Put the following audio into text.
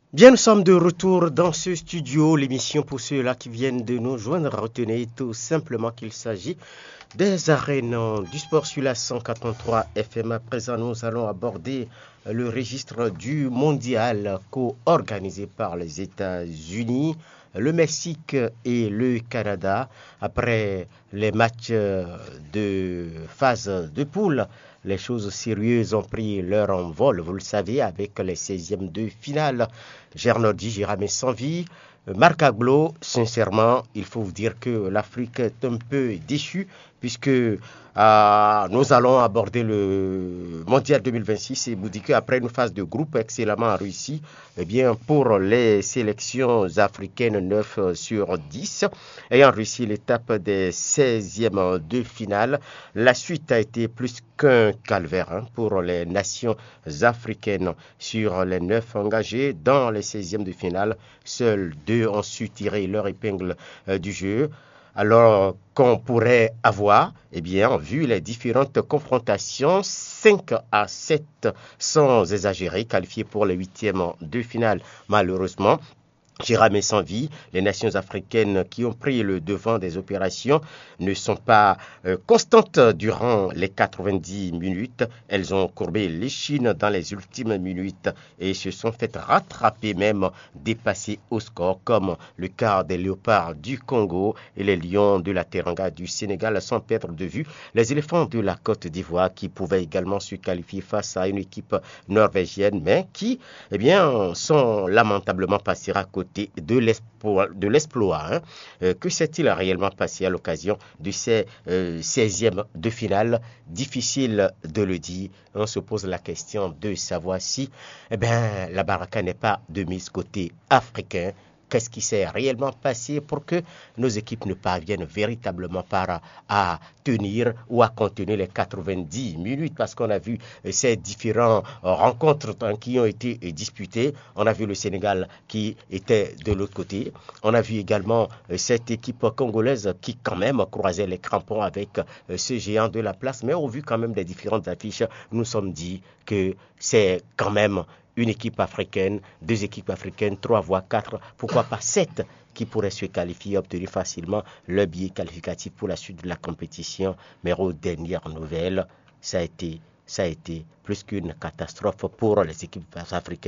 Bien, nous sommes de retour dans ce studio. L'émission pour ceux-là qui viennent de nous joindre, retenez tout simplement qu'il s'agit des arènes du sport sur la 183 FM. À présent, nous allons aborder le registre du mondial co-organisé par les États-Unis, le Mexique et le Canada. Après les matchs de phase de poule, les choses sérieuses ont pris leur envol, vous le savez, avec les 16e de finale. Gernodi, Jéramé Sanvi, Marc Aglo, sincèrement, il faut vous dire que l'Afrique est un peu déçue puisque nous allons aborder le Mondial 2026 et vous dites qu'après une phase de groupe excellemment réussie, eh bien pour les sélections africaines 9 sur 10, ayant réussi l'étape des 16e de finale, la suite a été plus qu'un calvaire pour les nations africaines. Sur les 9 engagés dans les 16e de finale, seuls 2 ont su tirer leur épingle du jeu. Alors qu'on pourrait avoir, eh bien, vu les différentes confrontations, 5-7 sans exagérer, qualifiés pour les 8e de finale. Malheureusement, Jéramé Sanvi, les nations africaines qui ont pris le devant des opérations ne sont pas constantes durant les 90 minutes. Elles ont courbé l'échine dans les ultimes minutes et se sont fait rattraper, même dépasser au score, comme le cas des Léopards du Congo et les Lions de la Teranga du Sénégal, sans perdre de vue les éléphants de la Côte d'Ivoire qui pouvaient également se qualifier face à une équipe norvégienne, mais qui, eh bien, sont lamentablement passés à côté de l'exploit. Que s'est-il réellement passé à l'occasion de ces 16e de finale? Difficile de le dire. On se pose la question de savoir si la baraka n'est pas de mise côté africain. Qu'est-ce qui s'est réellement passé pour que nos équipes ne parviennent véritablement pas à tenir ou à contenir les 90 minutes? Parce qu'on a vu ces différentes rencontres qui ont été disputées. On a vu le Sénégal qui était de l'autre côté. On a vu également cette équipe congolaise qui quand même croisait les crampons avec ce géant de la place. Mais au vu quand même des différentes affiches, nous nous sommes dit que c'est quand même une équipe africaine, 2 équipes africaines, 3 voire 4, pourquoi pas 7 qui pourraient se qualifier et obtenir facilement le billet qualificatif pour la suite de la compétition. Mais aux dernières nouvelles, ça a été plus qu'une catastrophe pour les équipes africaines.